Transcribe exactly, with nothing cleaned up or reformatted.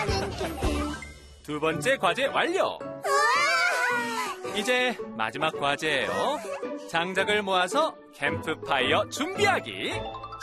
두 번째 과제 완료. 우와! 이제 마지막 과제예요. 장작을 모아서 캠프파이어 준비하기.